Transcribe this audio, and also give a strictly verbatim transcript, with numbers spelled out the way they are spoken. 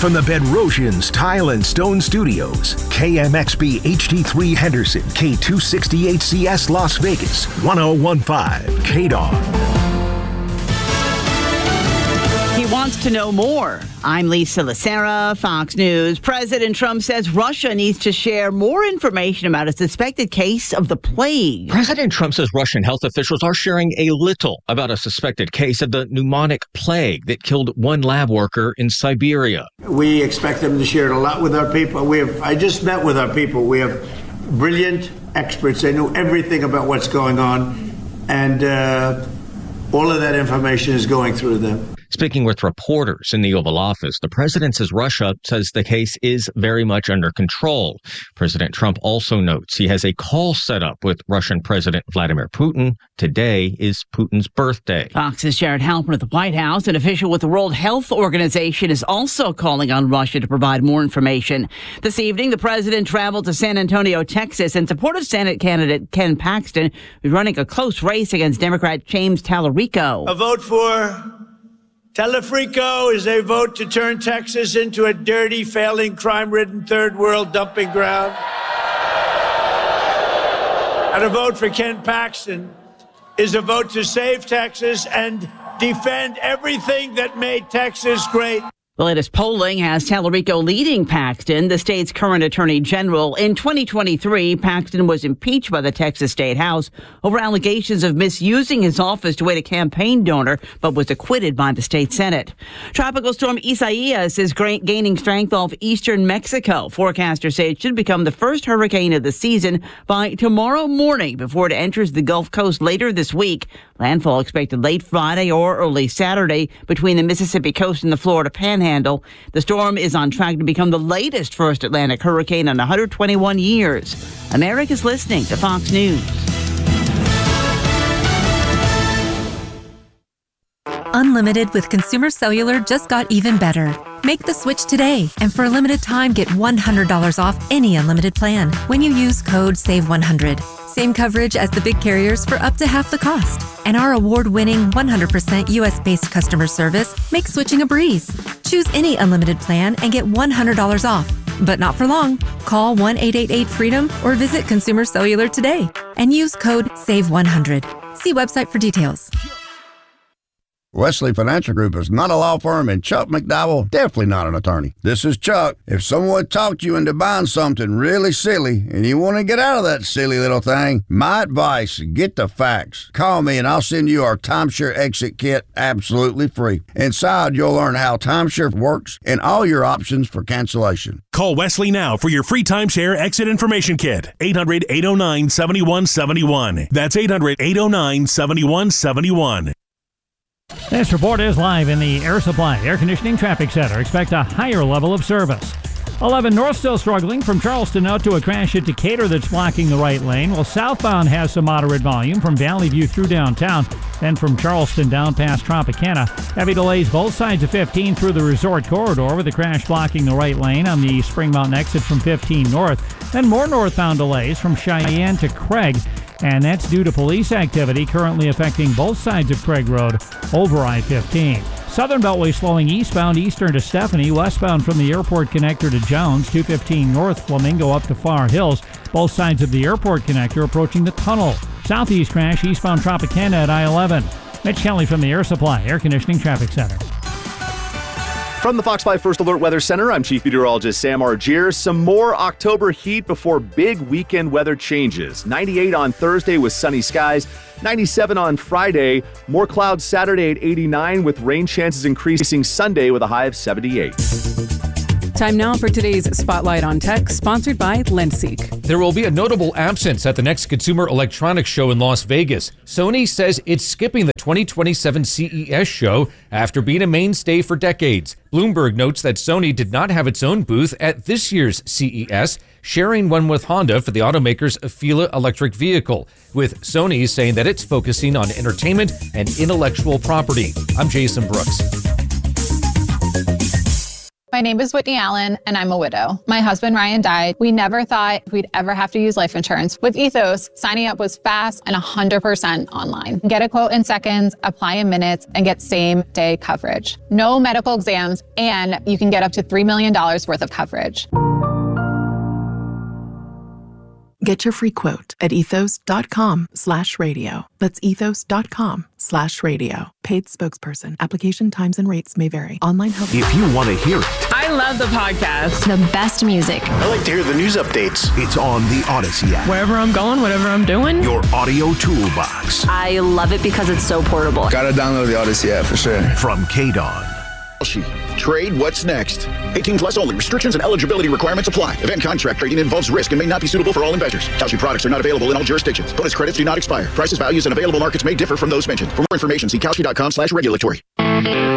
From the Bedrosians Tile and Stone Studios, K M X B H D three Henderson, K two sixty-eight C S Las Vegas, one oh one point five K D O G. He wants to know more. I'm Lisa Lacera, Fox News. President Trump says Russia needs to share more information about a suspected case of the plague. President Trump says Russian health officials are sharing a little about a suspected case of the pneumonic plague that killed one lab worker in Siberia. We expect them to share it a lot with our people. We have. I just met with our people. We have brilliant experts. They know everything about what's going on, and uh, all of that information is going through them. Speaking with reporters in the Oval Office, the president says Russia says the case is very much under control. President Trump also notes he has a call set up with Russian President Vladimir Putin. Today is Putin's birthday. Fox's Jared Halpern at the White House. An official with the World Health Organization is also calling on Russia to provide more information. This evening, the president traveled to San Antonio, Texas, in support of Senate candidate Ken Paxton, who's running a close race against Democrat James Tallarico. A vote for Tallarico is a vote to turn Texas into a dirty, failing, crime-ridden third world dumping ground. And a vote for Ken Paxton is a vote to save Texas and defend everything that made Texas great. The latest polling has Tallarico leading Paxton, the state's current attorney general. In twenty twenty-three, Paxton was impeached by the Texas State House over allegations of misusing his office to aid a campaign donor, but was acquitted by the state Senate. Tropical storm Isaias is gaining strength off eastern Mexico. Forecasters say it should become the first hurricane of the season by tomorrow morning before it enters the Gulf Coast later this week. Landfall expected late Friday or early Saturday between the Mississippi coast and the Florida Panhandle. The storm is on track to become the latest first Atlantic hurricane in one hundred twenty-one years. America's listening to Fox News. Unlimited with Consumer Cellular just got even better. Make the switch today, and for a limited time, get one hundred dollars off any unlimited plan when you use code save one hundred. Same coverage as the big carriers for up to half the cost. And our award-winning one hundred percent U S-based customer service makes switching a breeze. Choose any unlimited plan and get one hundred dollars off. But not for long. Call one eight eight eight freedom or visit Consumer Cellular today and use code save one hundred. See website for details. Wesley Financial Group is not a law firm, and Chuck McDowell definitely not an attorney. This is Chuck. If someone talked you into buying something really silly and you want to get out of that silly little thing, my advice, get the facts. Call me and I'll send you our timeshare exit kit absolutely free. Inside, you'll learn how timeshare works and all your options for cancellation. Call Wesley now for your free timeshare exit information kit. eight hundred, eight oh nine, seven one seven one. That's eight hundred, eight oh nine, seven one seven one. This report is live in the Air Supply Air Conditioning Traffic Center. Expect a higher level of service. eleven North still struggling from Charleston out to a crash at Decatur that's blocking the right lane. Well, southbound has some moderate volume from Valley View through downtown. Then from Charleston down past Tropicana. Heavy delays both sides of fifteen through the resort corridor with the crash blocking the right lane on the Spring Mountain exit from fifteen north. Then more northbound delays from Cheyenne to Craig. And that's due to police activity currently affecting both sides of Craig Road over I fifteen. Southern Beltway slowing eastbound Eastern to Stephanie, westbound from the airport connector to Jones, two fifteen north Flamingo up to Far Hills. Both sides of the airport connector approaching the tunnel. Southeast crash eastbound Tropicana at I eleven. Mitch Kelly from the Air Supply Air Conditioning Traffic Center. From the Fox five First Alert Weather Center, I'm Chief Meteorologist Sam Argier. Some more October heat before big weekend weather changes. ninety-eight on Thursday with sunny skies. ninety-seven on Friday. More clouds Saturday at eighty-nine with rain chances increasing Sunday with a high of seventy-eight. Time now for today's Spotlight on Tech, sponsored by Lenseek. There will be a notable absence at the next Consumer Electronics Show in Las Vegas. Sony says it's skipping the twenty twenty-seven C E S show after being a mainstay for decades. Bloomberg notes that Sony did not have its own booth at this year's C E S, sharing one with Honda for the automaker's Afeela electric vehicle, with Sony saying that it's focusing on entertainment and intellectual property. I'm Jason Brooks. My name is Whitney Allen, and I'm a widow. My husband, Ryan, died. We never thought we'd ever have to use life insurance. With Ethos, signing up was fast and one hundred percent online. Get a quote in seconds, apply in minutes, and get same-day coverage. No medical exams, and you can get up to three million dollars worth of coverage. Get your free quote at ethos.com slash radio. That's ethos.com slash radio. Paid spokesperson. Application times and rates may vary. Online help. If you want to hear it, I love the podcast. The best music. I like to hear the news updates. It's on the Odyssey app. Wherever I'm going, whatever I'm doing. Your audio toolbox. I love it because it's so portable. Gotta download the Odyssey app for sure. From K D O N. Trade what's next. eighteen plus only. Restrictions and eligibility requirements apply. Event contract trading involves risk and may not be suitable for all investors. Kalshi products are not available in all jurisdictions. Bonus credits do not expire. Prices, values, and available markets may differ from those mentioned. For more information, see Kalshi dot com slash regulatory.